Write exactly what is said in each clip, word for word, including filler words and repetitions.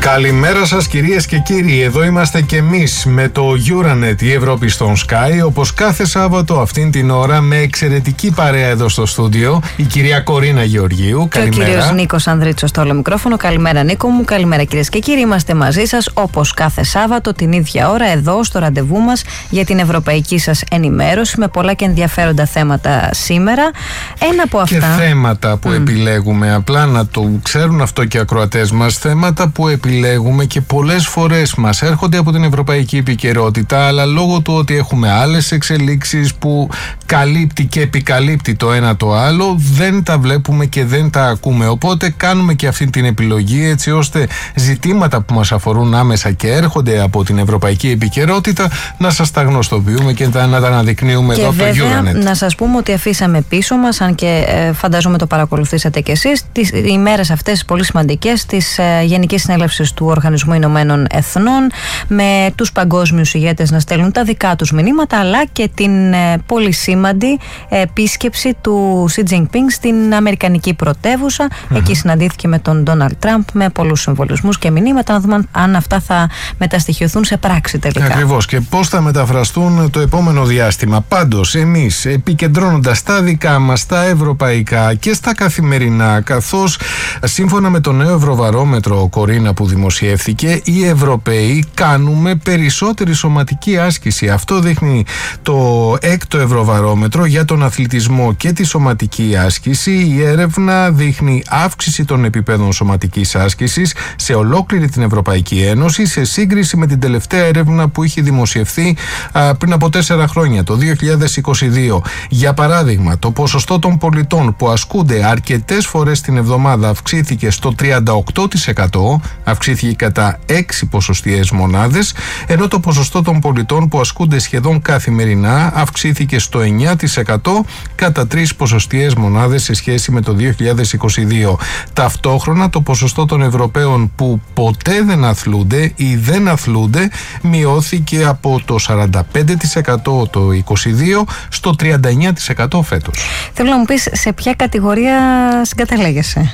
Καλημέρα σας κυρίες και κύριοι, εδώ είμαστε και εμείς με το Euranet, η Ευρώπη στον Sky, όπως κάθε Σάββατο αυτήν την ώρα με εξαιρετική παρέα εδώ στο στούντιο, η κυρία Κορίνα Γεωργίου. Και καλημέρα. ο κύριος Νίκος Ανδρίτσος στο όλο μικρόφωνο. Καλημέρα Νίκο μου, καλημέρα κυρίες και κύριοι. Είμαστε μαζί σας όπως κάθε Σάββατο την ίδια ώρα εδώ στο ραντεβού μας για την ευρωπαϊκή σας ενημέρωση με πολλά και ενδιαφέροντα θέματα σήμερα. Ένα από αυτά. Και θέματα που mm. επιλέγουμε, απλά να το ξέρουν αυτό και οι ακροατές μας, θέματα που επιλέγουμε. Επιλέγουμε και πολλές φορές μας έρχονται από την ευρωπαϊκή επικαιρότητα, αλλά λόγω του ότι έχουμε άλλες εξελίξεις που καλύπτει και επικαλύπτει το ένα το άλλο, δεν τα βλέπουμε και δεν τα ακούμε. Οπότε κάνουμε και αυτή την επιλογή, έτσι ώστε ζητήματα που μας αφορούν άμεσα και έρχονται από την ευρωπαϊκή επικαιρότητα να σας τα γνωστοποιούμε και να τα αναδεικνύουμε και εδώ από το Euranet. Να σας πούμε ότι αφήσαμε πίσω μας, αν και ε, φαντάζομαι το παρακολουθήσατε κι εσείς, τις ημέρες αυτές πολύ σημαντικές της ε, Γενικής Συνέλευσης του Οργανισμού Ηνωμένων Εθνών, με τους παγκόσμιους ηγέτες να στέλνουν τα δικά τους μηνύματα, αλλά και την ε, πολύ σήμαντη επίσκεψη του Σι Τζινπίνγκ στην Αμερικανική πρωτεύουσα. Mm-hmm. Εκεί συναντήθηκε με τον Ντόναλντ Τραμπ με πολλούς συμβολισμούς και μηνύματα, να δούμε αν αυτά θα μεταστοιχειωθούν σε πράξη τελικά. Ακριβώς, και πώς θα μεταφραστούν το επόμενο διάστημα. Πάντως, εμείς επικεντρώνοντας τα δικά μας, τα ευρωπαϊκά και στα καθημερινά, καθώς σύμφωνα με το νέο Ευρωβαρόμετρο, Κορίνα, που δημοσιεύθηκε, οι Ευρωπαίοι κάνουμε περισσότερη σωματική άσκηση. Αυτό δείχνει το έκτο Ευρωβαρόμετρο για τον αθλητισμό και τη σωματική άσκηση. Η έρευνα δείχνει αύξηση των επιπέδων σωματικής άσκησης σε ολόκληρη την Ευρωπαϊκή Ένωση, σε σύγκριση με την τελευταία έρευνα που είχε δημοσιευθεί α, πριν από τέσσερα χρόνια, το δύο χιλιάδες είκοσι δύο. Για παράδειγμα, το ποσοστό των πολιτών που ασκούνται αρκετές φορές την εβδομάδα αυξήθηκε στο τριάντα οκτώ τοις εκατό, αυξήθηκε κατά έξι ποσοστιαίες μονάδες, ενώ το ποσοστό των πολιτών που ασκούνται σχεδόν καθημερινά αυξήθηκε στο εννιά τοις εκατό, κατά τρεις ποσοστιαίες μονάδες σε σχέση με το δύο χιλιάδες είκοσι δύο. Ταυτόχρονα το ποσοστό των Ευρωπαίων που ποτέ δεν αθλούνται ή δεν αθλούνται μειώθηκε από το σαράντα πέντε τοις εκατό το είκοσι δύο στο τριάντα εννιά τοις εκατό φέτος. Θέλω να μου πεις σε ποια κατηγορία συγκαταλέγεσαι?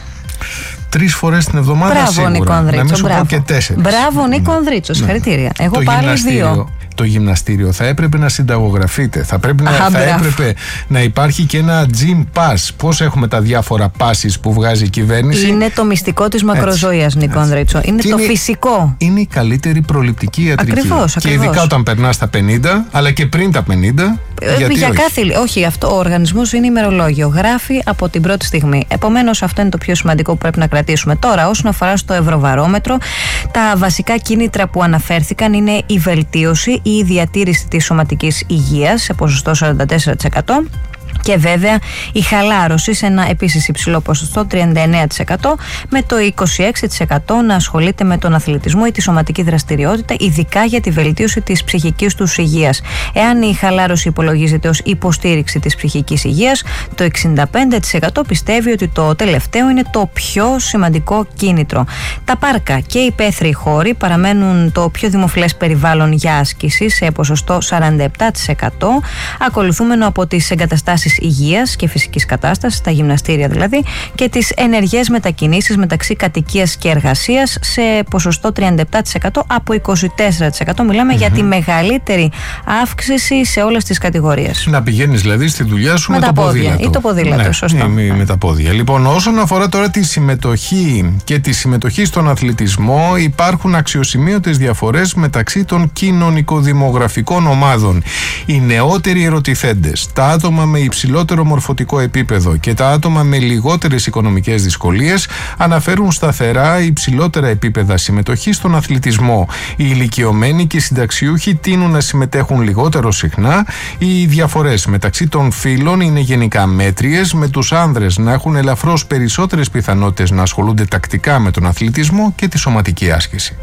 Τρεις φορές την εβδομάδα. Μπράβο, σίγουρα. Νίκο Ανδρίτσο. Να μην σου πω και τέσσερις. Μπράβο Νίκο Ανδρίτσο, ναι. Συγχαρητήρια. Εγώ το πάλι δύο. Το γυμναστήριο θα έπρεπε να συνταγογραφείτε. Θα, πρέπει να, Α, θα έπρεπε να υπάρχει και ένα gym pass. Πώς έχουμε τα διάφορα passes που βγάζει η κυβέρνηση. Είναι το μυστικό της μακροζωίας, Νίκο Ανδρίτσο. Είναι και το είναι, φυσικό. Είναι η καλύτερη προληπτική ιατρική. Ακριβώς, και ακριβώς. ειδικά όταν περνάς τα πενήντα, αλλά και πριν τα πενήντα. Ε, γιατί για όχι. κάθε. Όχι, αυτό ο οργανισμός είναι ημερολόγιο. Γράφει από την πρώτη στιγμή. Επομένως, αυτό είναι το πιο σημαντικό που πρέπει να κρατήσουμε. Τώρα, όσον αφορά στο Ευρωβαρόμετρο, τα βασικά κίνητρα που αναφέρθηκαν είναι η βελτίωση ή η διατήρηση της σωματικής υγείας σε ποσοστό σαράντα τέσσερα τοις εκατό. Και βέβαια η χαλάρωση σε ένα επίσης υψηλό ποσοστό τριάντα εννέα τοις εκατό, με το είκοσι έξι τοις εκατό να ασχολείται με τον αθλητισμό ή τη σωματική δραστηριότητα, ειδικά για τη βελτίωση της ψυχικής τους υγείας. Εάν η χαλάρωση υπολογίζεται ως υποστήριξη της ψυχικής υγείας, το εξήντα πέντε τοις εκατό πιστεύει ότι το τελευταίο είναι το πιο σημαντικό κίνητρο. Τα πάρκα και οι υπαίθριοι χώροι παραμένουν το πιο δημοφιλές περιβάλλον για άσκηση σε ποσοστό σαράντα επτά τοις εκατό, ακολουθούμενο από τις εγκαταστάσεις υγείας και φυσικής κατάστασης, τα γυμναστήρια δηλαδή, και τις ενεργές μετακινήσεις μεταξύ κατοικίας και εργασίας σε ποσοστό τριάντα επτά τοις εκατό από είκοσι τέσσερα τοις εκατό. Μιλάμε mm-hmm. για τη μεγαλύτερη αύξηση σε όλες τις κατηγορίες. Να πηγαίνεις δηλαδή στη δουλειά σου με, με το πόδια, ποδήλατο. Ή το ποδήλατο, ναι, σωστό. Ναι, με τα πόδια. Λοιπόν, όσον αφορά τώρα τη συμμετοχή και τη συμμετοχή στον αθλητισμό, υπάρχουν αξιοσημείωτες διαφορές μεταξύ των κοινωνικοδημογραφικών ομάδων. Οι νεότεροι ερωτηθέντες, τα άτομα με υψηλότερο μορφωτικό επίπεδο και τα άτομα με λιγότερες οικονομικές δυσκολίες αναφέρουν σταθερά υψηλότερα επίπεδα συμμετοχής στον αθλητισμό. Οι ηλικιωμένοι και οι συνταξιούχοι τείνουν να συμμετέχουν λιγότερο συχνά. Οι διαφορές μεταξύ των φύλων είναι γενικά μέτριες, με τους άνδρες να έχουν ελαφρώς περισσότερες πιθανότητες να ασχολούνται τακτικά με τον αθλητισμό και τη σωματική άσκηση.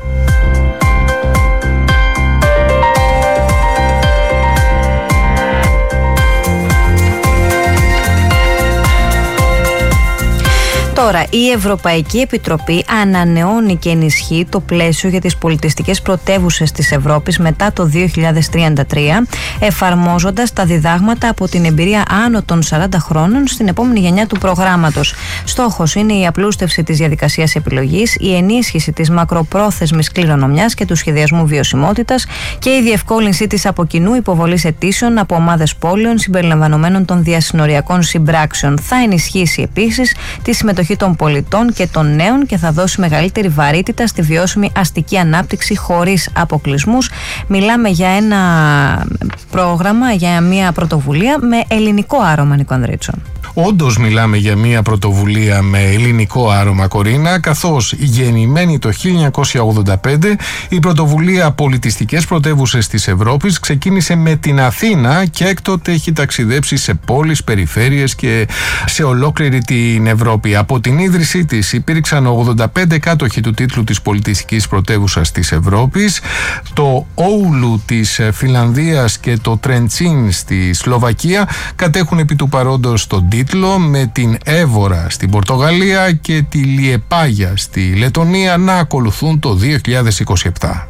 Το Τώρα, η Ευρωπαϊκή Επιτροπή ανανεώνει και ενισχύει το πλαίσιο για τις πολιτιστικές πρωτεύουσες της Ευρώπης μετά το δύο χιλιάδες τριάντα τρία, εφαρμόζοντας τα διδάγματα από την εμπειρία άνω των σαράντα χρόνων στην επόμενη γενιά του προγράμματος. Στόχος είναι η απλούστευση της διαδικασίας επιλογής, η ενίσχυση της μακροπρόθεσμης κληρονομιάς και του σχεδιασμού βιωσιμότητας και η διευκόλυνση της από κοινού υποβολής αιτήσεων από ομάδες πόλεων συμπεριλαμβανομένων των διασυνοριακών συμπράξεων. Θα ενισχύσει επίσης τη συμμετοχή των πολιτών και των νέων και θα δώσει μεγαλύτερη βαρύτητα στη βιώσιμη αστική ανάπτυξη χωρίς αποκλεισμούς. Μιλάμε για ένα πρόγραμμα, για μια πρωτοβουλία με ελληνικό άρωμα, Νίκο Ανδρίτσο. Όντως μιλάμε για μια πρωτοβουλία με ελληνικό άρωμα, Κορίνα, καθώς γεννημένη το χίλια εννιακόσια ογδόντα πέντε η πρωτοβουλία Πολιτιστικές Πρωτεύουσες της Ευρώπης ξεκίνησε με την Αθήνα και έκτοτε έχει ταξιδέψει σε πόλεις, περιφέρειες και σε ολόκληρη την Ευρώπη. Από την ίδρυσή της υπήρξαν ογδόντα πέντε κάτοχοι του τίτλου της Πολιτιστικής Πρωτεύουσας της Ευρώπης, το Όουλου της Φινλανδίας και το Τρεντσίν στη Σλοβακία κατέχουν επί του παρόντος τον τίτλο, με την Έβορα στην Πορτογαλία και τη Λιεπάγια στη Λετονία να ακολουθούν το δύο χιλιάδες είκοσι επτά.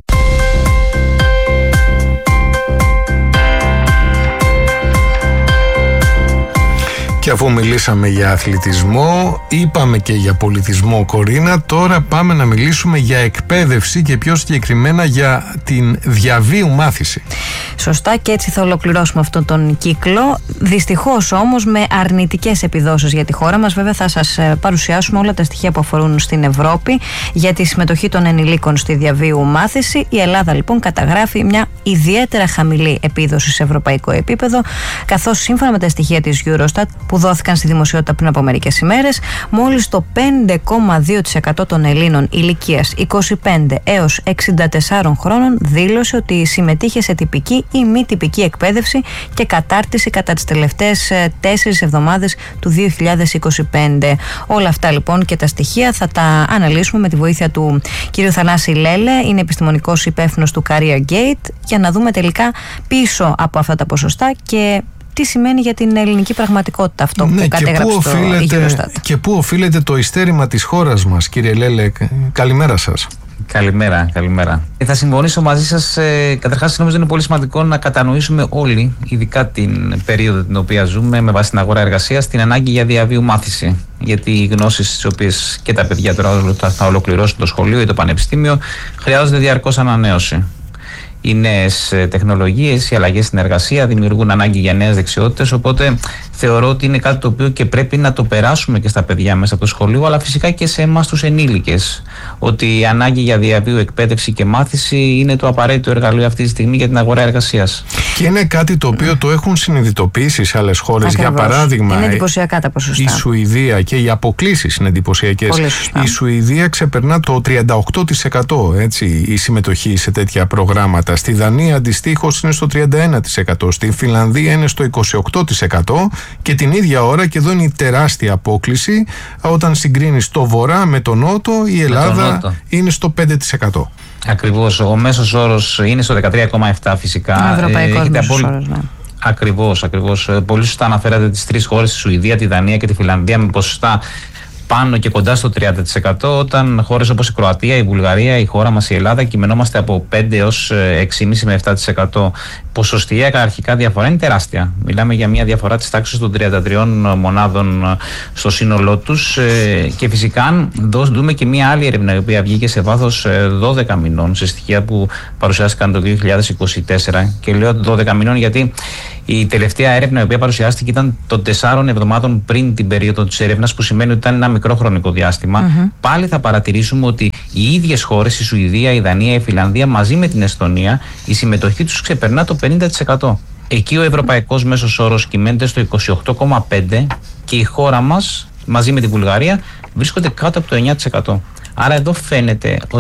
Και αφού μιλήσαμε για αθλητισμό, είπαμε και για πολιτισμό, Κορίνα, τώρα πάμε να μιλήσουμε για εκπαίδευση και πιο συγκεκριμένα για την διαβίου μάθηση. Σωστά, και έτσι θα ολοκληρώσουμε αυτόν τον κύκλο. Δυστυχώς όμως με αρνητικές επιδόσεις για τη χώρα μας. Βέβαια θα σας παρουσιάσουμε όλα τα στοιχεία που αφορούν στην Ευρώπη για τη συμμετοχή των ενηλίκων στη διαβίου μάθηση. Η Ελλάδα λοιπόν καταγράφει μια ιδιαίτερα χαμηλή επίδοση σε ευρωπαϊκό επίπεδο, καθώς σύμφωνα με τα στοιχεία της Eurostat που δόθηκαν στη δημοσιότητα πριν από μερικές ημέρες, μόλις το πέντε κόμμα δύο τοις εκατό των Ελλήνων ηλικίας είκοσι πέντε έως εξήντα τεσσάρων χρόνων δήλωσε ότι συμμετείχε σε τυπική ή μη τυπική εκπαίδευση και κατάρτιση κατά τις τελευταίες τέσσερις εβδομάδες του δύο χιλιάδες είκοσι πέντε. Όλα αυτά λοιπόν και τα στοιχεία θα τα αναλύσουμε με τη βοήθεια του κ. Θανάση Λέλε, είναι επιστημονικός υπεύθυνος του Career Gate, για να δούμε τελικά πίσω από αυτά τα ποσοστά και τι σημαίνει για την ελληνική πραγματικότητα αυτό, ναι, που κατέγραψε το Eurostat. Και πού οφείλεται το υστέρημα της χώρας μας, κύριε Λέλε? Καλημέρα σας. Καλημέρα, καλημέρα. Θα συμφωνήσω μαζί σας. Ε, καταρχάς, νομίζω είναι πολύ σημαντικό να κατανοήσουμε όλοι, ειδικά την περίοδο την οποία ζούμε, με βάση την αγορά εργασίας, την ανάγκη για διαβίου μάθηση. Γιατί οι γνώσεις τις οποίες και τα παιδιά τώρα θα ολοκληρώσουν το σχολείο ή το πανεπιστήμιο χρειάζονται διαρκώς ανανέωση. Οι νέες τεχνολογίες, οι αλλαγές στην εργασία δημιουργούν ανάγκη για νέες δεξιότητες, οπότε θεωρώ ότι είναι κάτι το οποίο και πρέπει να το περάσουμε και στα παιδιά μέσα από το σχολείο, αλλά φυσικά και σε εμάς τους ενήλικες, ότι η ανάγκη για διαβίου εκπαίδευση και μάθηση είναι το απαραίτητο εργαλείο αυτή τη στιγμή για την αγορά εργασίας. Και είναι κάτι το οποίο το έχουν συνειδητοποιήσει σε άλλες χώρες. Για παράδειγμα, είναι εντυπωσιακά τα ποσοστά. Η Σουηδία, και οι αποκλίσεις είναι εντυπωσιακές. Η Σουηδία ξεπερνά το τριάντα οκτώ τοις εκατό, έτσι, η συμμετοχή σε τέτοια προγράμματα. Στη Δανία αντιστοίχως είναι στο τριάντα ένα τοις εκατό. Στη Φινλανδία είναι στο είκοσι οκτώ τοις εκατό. Και την ίδια ώρα, και εδώ είναι η τεράστια απόκλιση, όταν συγκρίνεις το βορρά με τον νότο, η Ελλάδα νότο. είναι στο πέντε τοις εκατό. Ακριβώς. Ο μέσος όρος είναι στο δεκατρία κόμμα επτά φυσικά. Ο ευρωπαϊκός μέσος όρος, ναι. Ακριβώς, ακριβώς. Πολύ σωστά αναφέρατε τις τρεις χώρες, τη Σουηδία, τη Δανία και τη Φινλανδία, με ποσοστά πάνω και κοντά στο τριάντα τοις εκατό, όταν χώρες όπως η Κροατία, η Βουλγαρία, η χώρα μας η Ελλάδα κειμενόμαστε από πέντε έως έξι κόμμα πέντε με επτά τοις εκατό. Ποσοστιαία αρχικά διαφορά είναι τεράστια. Μιλάμε για μια διαφορά της τάξης των τριάντα τριών μονάδων στο σύνολό τους, και φυσικά αν δούμε και μια άλλη έρευνα η οποία βγήκε σε βάθος δώδεκα μηνών σε στοιχεία που παρουσιάστηκαν το δύο χιλιάδες είκοσι τέσσερα, και λέω δώδεκα μηνών γιατί η τελευταία έρευνα η οποία παρουσιάστηκε ήταν των τεσσάρων εβδομάδων πριν την περίοδο της έρευνας, που σημαίνει ότι ήταν ένα μικρό χρονικό διάστημα. Mm-hmm. Πάλι θα παρατηρήσουμε ότι οι ίδιες χώρες, η Σουηδία, η Δανία, η Φινλανδία, μαζί με την Εστονία, η συμμετοχή τους ξεπερνά το πενήντα τοις εκατό. Εκεί ο ευρωπαϊκός μέσος όρος κυμαίνεται στο είκοσι οκτώ κόμμα πέντε τοις εκατό και η χώρα μας, μαζί με τη Βουλγαρία, βρίσκονται κάτω από το εννιά τοις εκατό. Άρα εδώ φαίνεται ότι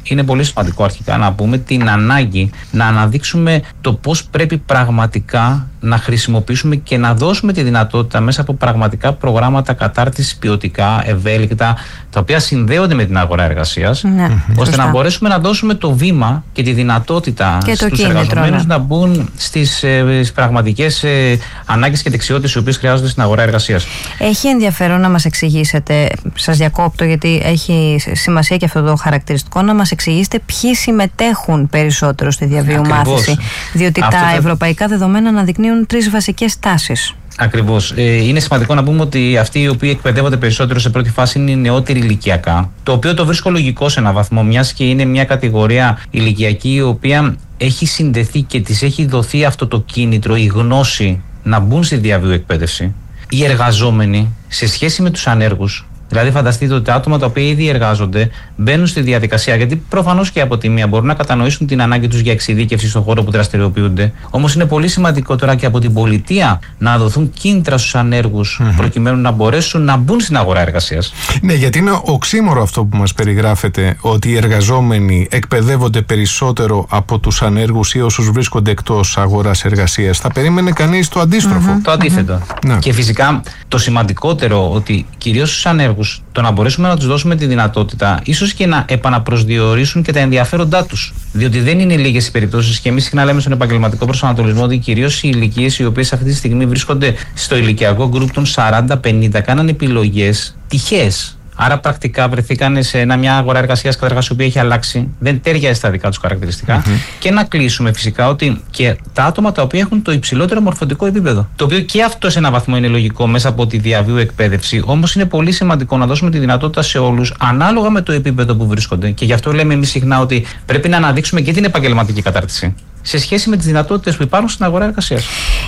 είναι πολύ σημαντικό αρχικά να πούμε την ανάγκη να αναδείξουμε το πώς πρέπει πραγματικά να χρησιμοποιήσουμε και να δώσουμε τη δυνατότητα μέσα από πραγματικά προγράμματα κατάρτισης ποιοτικά, ευέλικτα, τα οποία συνδέονται με την αγορά εργασίας, ναι, ώστε σωστά. να μπορέσουμε να δώσουμε το βήμα και τη δυνατότητα και στους εργαζομένους ναι. να μπουν στις, ε, στις πραγματικές ε, ανάγκες και δεξιότητες οι οποίες χρειάζονται στην αγορά εργασίας. Έχει ενδιαφέρον να μας εξηγήσετε, σας διακόπτω γιατί έχει σημασία και αυτό το χαρακτηριστικό, να μας εξηγήσετε ποιοι συμμετέχουν περισσότερο στη διαβίου μάθηση, διότι αυτό τα θα... ευρωπαϊκά δεδομένα αναδεικνύουν τρεις βασικές τάσεις. Ακριβώς. Ε, είναι σημαντικό να πούμε ότι αυτοί οι οποίοι εκπαιδεύονται περισσότερο σε πρώτη φάση είναι οι νεότεροι ηλικιακά, το οποίο το βρίσκω λογικό σε έναν βαθμό, μιας και είναι μια κατηγορία ηλικιακή η οποία έχει συνδεθεί και της έχει δοθεί αυτό το κίνητρο, η γνώση να μπουν στη διαβίου εκπαίδευση. Οι εργαζόμενοι σε σχέση με τους ανέργους, δηλαδή, φανταστείτε ότι τα άτομα τα οποία ήδη εργάζονται μπαίνουν στη διαδικασία, γιατί προφανώς και από τη μία μπορούν να κατανοήσουν την ανάγκη τους για εξειδίκευση στον χώρο που δραστηριοποιούνται. Όμως είναι πολύ σημαντικό τώρα και από την πολιτεία να δοθούν κίνητρα στους ανέργους, mm-hmm. προκειμένου να μπορέσουν να μπουν στην αγορά εργασίας. Ναι, γιατί είναι οξύμορο αυτό που μας περιγράφεται, ότι οι εργαζόμενοι εκπαιδεύονται περισσότερο από τους ανέργους ή όσους βρίσκονται εκτός αγοράς εργασίας. Θα περίμενε κανείς το αντίστροφο. Mm-hmm. Το αντίθετο. Mm-hmm. Και φυσικά το σημαντικότερο ότι κυρίως στους ανέργους, το να μπορέσουμε να τους δώσουμε τη δυνατότητα ίσως και να επαναπροσδιορίσουν και τα ενδιαφέροντά τους. Διότι δεν είναι λίγες οι περιπτώσεις και εμείς συχνά λέμε στον επαγγελματικό προσανατολισμό ότι κυρίως οι ηλικίες οι οποίες αυτή τη στιγμή βρίσκονται στο ηλικιακό γκρουπ των σαράντα πενήντα κάναν επιλογές τυχαίες. Άρα πρακτικά βρεθήκαν σε ένα, μια αγορά εργασίας καταρχάς η οποία έχει αλλάξει, δεν τέριαζε στα δικά τους χαρακτηριστικά. Mm-hmm. Και να κλείσουμε φυσικά ότι και τα άτομα τα οποία έχουν το υψηλότερο μορφωτικό επίπεδο. Το οποίο και αυτό σε ένα βαθμό είναι λογικό μέσα από τη διαβίου εκπαίδευση. Όμως είναι πολύ σημαντικό να δώσουμε τη δυνατότητα σε όλους ανάλογα με το επίπεδο που βρίσκονται. Και γι' αυτό λέμε εμείς συχνά ότι πρέπει να αναδείξουμε και την επαγγελματική κατάρτιση σε σχέση με τις δυνατότητες που υπάρχουν στην αγορά εργασίας.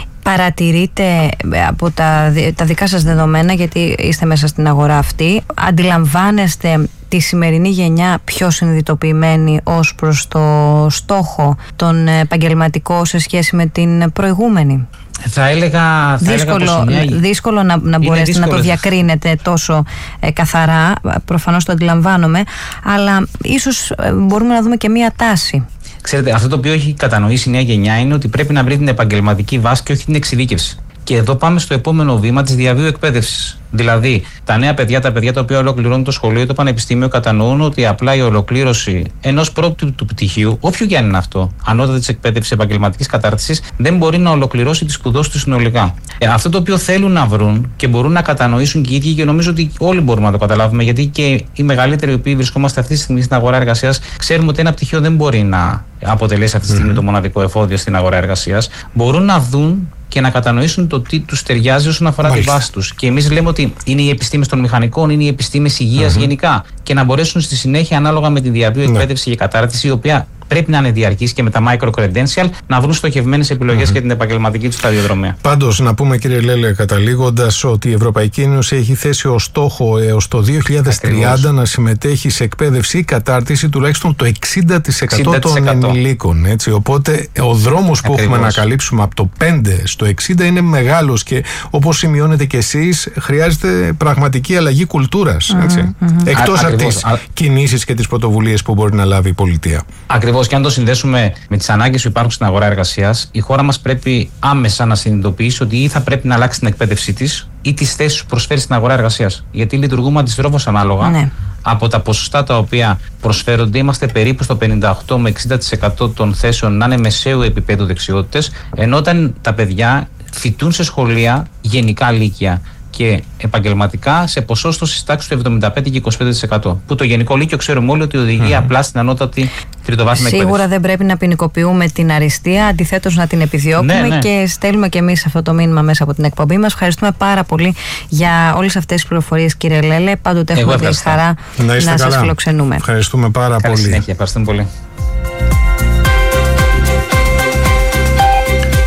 Παρατηρείτε από τα, τα δικά σας δεδομένα, γιατί είστε μέσα στην αγορά αυτή, αντιλαμβάνεστε τη σημερινή γενιά πιο συνειδητοποιημένη ως προς το στόχο τον επαγγελματικό σε σχέση με την προηγούμενη? Θα έλεγα, θα δύσκολο, έλεγα μια... δύσκολο να, να μπορέσετε δύσκολο. να το διακρίνετε τόσο ε, καθαρά, προφανώς το αντιλαμβάνομαι, αλλά ίσως ε, μπορούμε να δούμε και μια τάση. Ξέρετε, αυτό το οποίο έχει κατανοήσει η νέα γενιά είναι ότι πρέπει να βρει την επαγγελματική βάση και όχι την εξειδίκευση. Και εδώ πάμε στο επόμενο βήμα της διαβίου εκπαίδευσης. Δηλαδή, τα νέα παιδιά, τα παιδιά τα οποία ολοκληρώνουν το σχολείο ή το πανεπιστήμιο, κατανοούν ότι απλά η ολοκλήρωση ενός πρώτου του πτυχίου, όποιο και αν είναι αυτό, ανώτατη εκπαίδευση επαγγελματικής κατάρτισης, δεν μπορεί να ολοκληρώσει τις σπουδές του συνολικά. Ε, αυτό το οποίο θέλουν να βρουν και μπορούν να κατανοήσουν και οι ίδιοι, και νομίζω ότι όλοι μπορούμε να το καταλάβουμε, γιατί και οι μεγαλύτεροι οι οποίοι βρισκόμαστε αυτή τη στιγμή στην αγορά εργασίας, ξέρουμε ότι ένα πτυχίο δεν μπορεί να αποτελέσει αυτή τη στιγμή mm-hmm. το μοναδικό εφόδιο στην αγορά εργασίας. Μπορούν να δουν και να κατανοήσουν το τι τους ταιριάζει όσον αφορά Μάλιστα. τη βάση τους. Και εμείς λέμε ότι είναι οι επιστήμες των μηχανικών, είναι οι επιστήμες υγείας mm-hmm. γενικά. Και να μπορέσουν στη συνέχεια, ανάλογα με τη διαβίου εκπαίδευση και κατάρτιση, η οποία πρέπει να είναι διαρκής και με τα micro credential, να βρουν στοχευμένες επιλογές mm-hmm. για την επαγγελματική του σταδιοδρομία. Πάντως, να πούμε, κύριε Λέλε, καταλήγοντας, ότι η Ευρωπαϊκή Ένωση έχει θέσει ως στόχο έως το δύο χιλιάδες τριάντα Ακριβώς. να συμμετέχει σε εκπαίδευση ή κατάρτιση τουλάχιστον το εξήντα τοις εκατό, εξήντα τοις εκατό των ενηλίκων. Έτσι. Οπότε, ο δρόμος που Ακριβώς. έχουμε να καλύψουμε από το πέντε στο εξήντα είναι μεγάλος και, όπως σημειώνετε κι εσείς, χρειάζεται πραγματική αλλαγή κουλτούρας. Mm-hmm. Εκτός από τις Α... κινήσεις και τις πρωτοβουλίες που μπορεί να λάβει η πολιτεία. Ακριβώς. Και αν το συνδέσουμε με τις ανάγκες που υπάρχουν στην αγορά εργασίας, η χώρα μας πρέπει άμεσα να συνειδητοποιήσει ότι ή θα πρέπει να αλλάξει την εκπαίδευσή της ή τις θέσεις που προσφέρει στην αγορά εργασίας. Γιατί λειτουργούμε αντιστρόφως ανάλογα. Ναι. Από τα ποσοστά τα οποία προσφέρονται, είμαστε περίπου στο πενήντα οκτώ με εξήντα τοις εκατό των θέσεων να είναι μεσαίου επίπεδου δεξιότητες, ενώ όταν τα παιδιά φοιτούν σε σχολεία γενικά λύκεια και επαγγελματικά σε ποσόστο στις τάξεις του εβδομήντα πέντε και είκοσι πέντε τοις εκατό. Που το γενικό λύκειο ξέρουμε όλοι ότι οδηγεί mm-hmm. απλά στην ανώτατη τριτοβάθμια εκπαίδευση. Σίγουρα δεν πρέπει να ποινικοποιούμε την αριστεία, αντιθέτως να την επιδιώκουμε, ναι, ναι. και στέλνουμε και εμείς αυτό το μήνυμα μέσα από την εκπομπή μας. Ευχαριστούμε πάρα πολύ για όλες αυτές τις πληροφορίες, κύριε Λέλε. Πάντοτε έχουμε τη χαρά να, να σας φιλοξενούμε. Ευχαριστούμε πάρα Καλή πολύ. Συνέχεια. Ευχαριστούμε πολύ.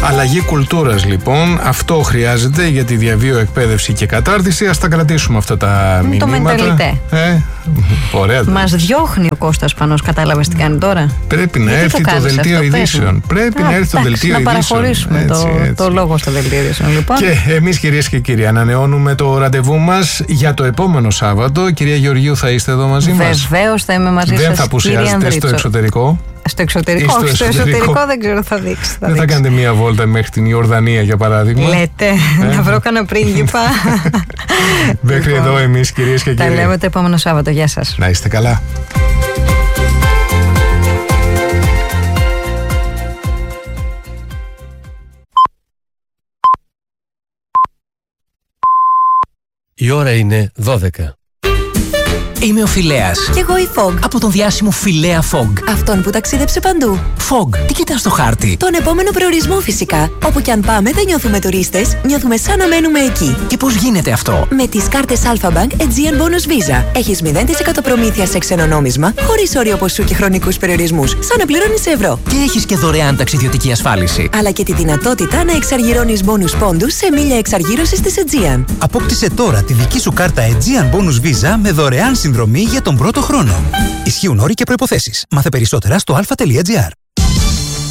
Αλλαγή κουλτούρας λοιπόν, αυτό χρειάζεται για τη διαβίω εκπαίδευση και κατάρτιση. Ας τα κρατήσουμε αυτά τα το μηνύματα. μενταλιτέ. Ε, ωραία. Μας διώχνει ο Κώστας Πανός, κατάλαβες τι κάνει τώρα. Πρέπει να Γιατί έρθει το το δελτίο αυτό, ειδήσεων. Πρέπει Α, να έρθει το εντάξει, δελτίο να ειδήσεων. παραχωρήσουμε Έτσι, το, έτσι. το λόγο στο δελτίο ειδήσεων λοιπόν. Και εμείς κυρίες και κύριοι ανανεώνουμε το ραντεβού μας για το επόμενο Σάββατο. Κυρία Γεωργίου, θα είστε εδώ μαζί μας? Βεβαίως θα είμαι μαζί Δεν σας, θα απουσιάζετε στο εξωτερικό? Στο εξωτερικό, στο όχι, στο εσωτερικό. εσωτερικό δεν ξέρω, θα δείξει. Θα Δεν θα δείξει. κάνετε μία βόλτα μέχρι την Ιορδανία για παράδειγμα? Λέτε, να βρω κανένα πρίγκιπα. Μέχρι Λοιπόν, εδώ εμείς κυρίες και τα κύριοι. λέμε το επόμενο Σάββατο. Γεια σας. Να είστε καλά. Η ώρα είναι δώδεκα. Είμαι ο Φιλέας. Κι εγώ η Fog. Από τον διάσημο Φιλέα Fog. Αυτόν που ταξίδεψε παντού. Fog, τι κοιτάς στο χάρτη? Τον επόμενο προορισμό φυσικά. Όπου κι αν πάμε δεν νιώθουμε τουρίστες, νιώθουμε σαν να μένουμε εκεί. Και πώς γίνεται αυτό? Με τις κάρτες Alpha Bank Aegean Bonus Visa. Έχεις μηδέν τοις εκατό προμήθεια σε ξένο νόμισμα, χωρίς όριο ποσού και χρονικούς περιορισμούς. Σαν να πληρώνεις σε ευρώ. Και έχεις και δωρεάν ταξιδιωτική ασφάλιση. Αλλά και τη δυνατότητα να εξαργυρώνεις bonus πόντους σε μίλια εξαργύρωσης της Aegean. Απόκτησε τώρα τη δική σου κάρτα Aegean Bonus Visa με δωρεάν συνδρομή για τον πρώτο χρόνο. Ισχύουν όροι και προϋποθέσεις. Μάθε περισσότερα στο αλφα τελεία τζι άρ.